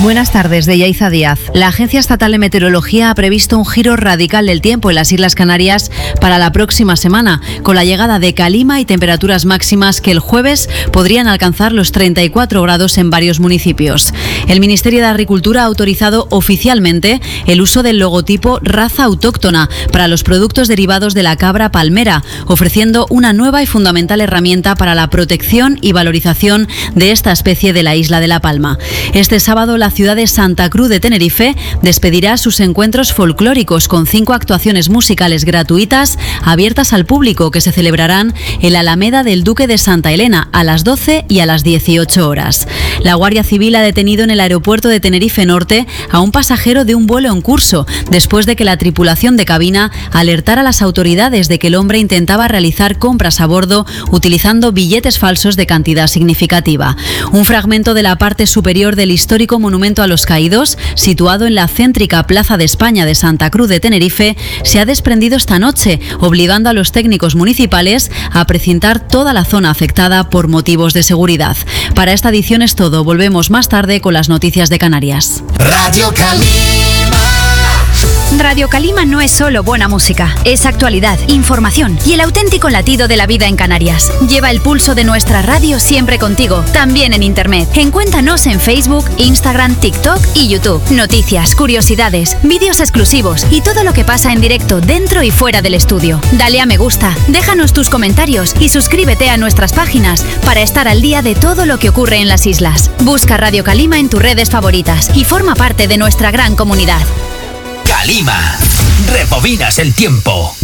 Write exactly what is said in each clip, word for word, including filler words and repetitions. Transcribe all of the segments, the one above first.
Buenas tardes, de Yaiza Díaz. La Agencia Estatal de Meteorología ha previsto un giro radical del tiempo en las Islas Canarias para la próxima semana, con la llegada de calima y temperaturas máximas que el jueves podrían alcanzar los treinta y cuatro grados en varios municipios. El Ministerio de Agricultura ha autorizado oficialmente el uso del logotipo raza autóctona para los productos derivados de la cabra palmera, ofreciendo una nueva y fundamental herramienta para la protección y valorización de esta especie de la isla de La Palma. Este sábado, la ciudad de Santa Cruz de Tenerife despedirá sus encuentros folclóricos con cinco actuaciones musicales gratuitas abiertas al público que se celebrarán en la Alameda del Duque de Santa Elena a las doce y a las dieciocho horas. La Guardia Civil ha detenido en el aeropuerto de Tenerife Norte a un pasajero de un vuelo en curso después de que la tripulación de cabina alertara a las autoridades de que el hombre intentaba realizar compras a bordo utilizando billetes falsos de cantidad significativa. Un fragmento de la parte superior del histórico monumento a los Caídos, situado en la céntrica Plaza de España de Santa Cruz de Tenerife, se ha desprendido esta noche, obligando a los técnicos municipales a precintar toda la zona afectada por motivos de seguridad. Para esta edición es todo. Volvemos más tarde con las noticias de Canarias. Radio Calima. Radio Calima no es solo buena música, es actualidad, información y el auténtico latido de la vida en Canarias. Lleva el pulso de nuestra radio siempre contigo, también en internet. Encuéntranos en Facebook, Instagram, TikTok y YouTube. Noticias, curiosidades, vídeos exclusivos y todo lo que pasa en directo dentro y fuera del estudio. Dale a me gusta, déjanos tus comentarios y suscríbete a nuestras páginas para estar al día de todo lo que ocurre en las islas. Busca Radio Calima en tus redes favoritas y forma parte de nuestra gran comunidad. Calima, rebobinas el tiempo.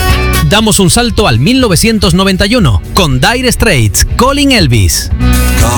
Damos un salto al mil novecientos noventa y uno con Dire Straits, Calling Elvis.